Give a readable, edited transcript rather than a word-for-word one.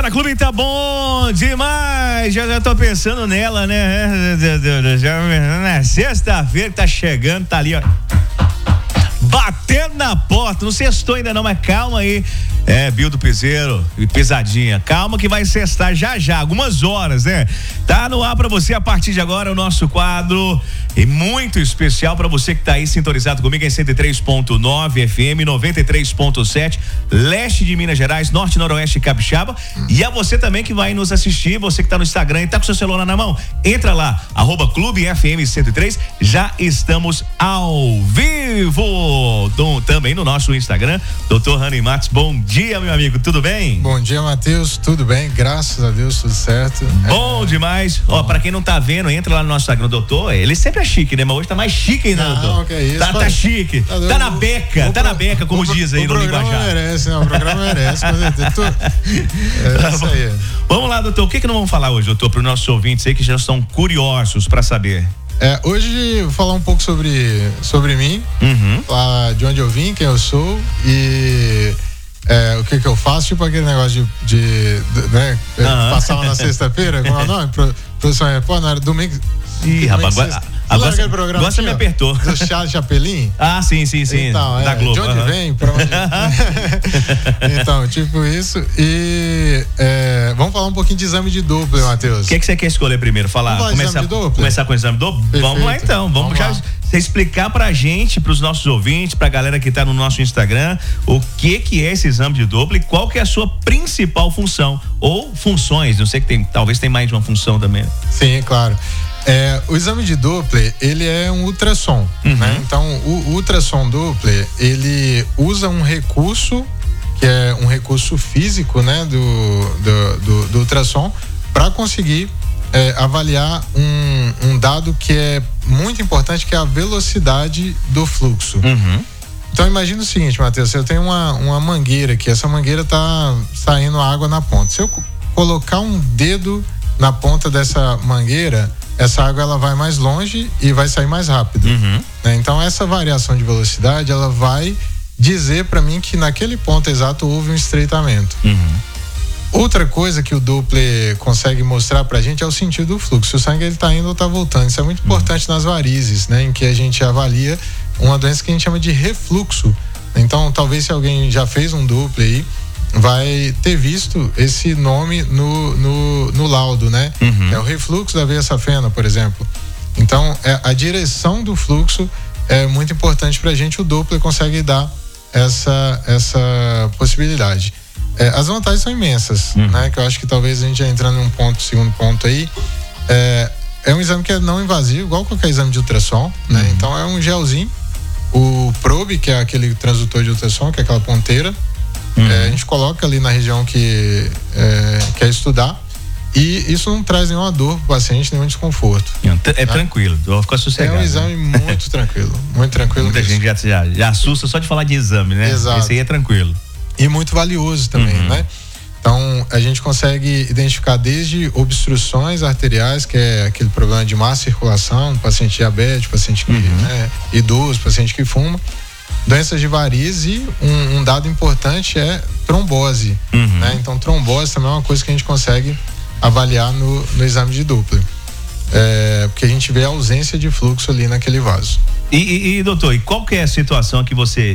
Tá na Clube, tá bom demais. Já tô pensando nela, né? Já na sexta-feira que tá chegando, tá ali, ó. Batendo na porta, não sextou ainda não, mas calma aí. Bildo Piseiro e Pisadinha, calma que vai sextar já, algumas horas, né? Tá no ar pra você a partir de agora o nosso quadro e muito especial pra você que tá aí sintonizado comigo em 103.9 FM, 93.7, leste de Minas Gerais, norte, noroeste Capixaba, e a você também que vai nos assistir, você que tá no Instagram e tá com seu celular na mão, entra lá, @Clube FM 103, já estamos ao vivo, também no nosso Instagram, Dr. Rani Matos, bom dia, meu amigo, tudo bem? Bom dia, Matheus, tudo bem, graças a Deus, tudo certo. Bom demais. Bom. Ó, pra quem não tá vendo, entra lá no nosso Instagram, doutor, ele sempre é chique, né? Mas hoje tá mais chique ainda, doutor. Não, que é isso. Tá chique. Tá na beca, como diz aí no linguajar. O programa merece, com certeza. É isso aí. Vamos lá, doutor, o que nós vamos falar hoje, doutor, para os nossos ouvintes aí que já estão curiosos pra saber? Hoje vou falar um pouco sobre mim, falar de onde eu vim, quem eu sou e o que eu faço, tipo aquele negócio de passava na sexta-feira, qual é o nome? Produção Repórter, não era domingo. Ih, rapaz, agora você me apertou. Do Charles Chapelin? Ah, sim. Então, da Globo. De onde vem? Pra onde? Então, tipo isso. E vamos falar um pouquinho de exame de Doppler, Matheus. O que você quer escolher primeiro? Começar com o exame de Doppler? Perfeito. Vamos lá então. Vamos já explicar pra gente, pros nossos ouvintes, pra galera que tá no nosso Instagram, o que é esse exame de Doppler e qual que é a sua principal função ou funções. Eu sei que talvez tem mais de uma função também. Sim, claro. O exame de Doppler, ele é um ultrassom, né? Então, o ultrassom Doppler, ele usa um recurso, que é um recurso físico, né? Do ultrassom, para conseguir avaliar um dado que é muito importante, que é a velocidade do fluxo. Então, imagina o seguinte, Matheus, eu tenho uma mangueira aqui, essa mangueira tá saindo água na ponta. Se eu colocar um dedo na ponta dessa mangueira, essa água ela vai mais longe e vai sair mais rápido. Né? Então essa variação de velocidade ela vai dizer para mim que naquele ponto exato houve um estreitamento. Outra coisa que o Doppler consegue mostrar pra gente é o sentido do fluxo. Se o sangue ele tá indo ou tá voltando. Isso é muito importante nas varizes, né? Em que a gente avalia uma doença que a gente chama de refluxo. Então talvez se alguém já fez um Doppler aí, vai ter visto esse nome no laudo, né? É o refluxo da veia safena, por exemplo. Então, a direção do fluxo é muito importante pra gente. O Doppler consegue dar essa possibilidade. As vantagens são imensas, né? Que eu acho que talvez a gente já entrando em segundo ponto aí, é um exame que é não invasivo, igual qualquer exame de ultrassom, né? Então, é um gelzinho. O probe, que é aquele transdutor de ultrassom, que é aquela ponteira, a gente coloca ali na região que quer estudar e isso não traz nenhuma dor pro paciente, nenhum desconforto. Tranquilo, vou ficar sossegado. É um exame muito tranquilo, muito tranquilo. Muita gente já assusta só de falar de exame, né? Exato. Esse aí é tranquilo. E muito valioso também, né? Então, a gente consegue identificar desde obstruções arteriais, que é aquele problema de má circulação, paciente diabético, paciente que, idoso, paciente que fuma, doenças de varizes e um dado importante é trombose, né? Então trombose também é uma coisa que a gente consegue avaliar no exame de Doppler, porque a gente vê a ausência de fluxo ali naquele vaso. E doutor, e qual que é a situação que você